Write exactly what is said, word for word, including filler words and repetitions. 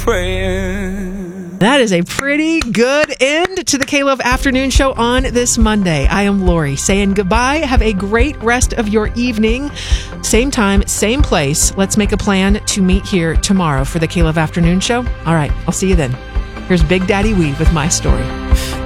praying. That is a pretty good end to the K-Love Afternoon Show on this Monday. I am Lori saying goodbye. Have a great rest of your evening. Same time, same place. Let's make a plan to meet here tomorrow for the K-Love Afternoon Show. All right, I'll see you then. Here's Big Daddy Weave with My Story.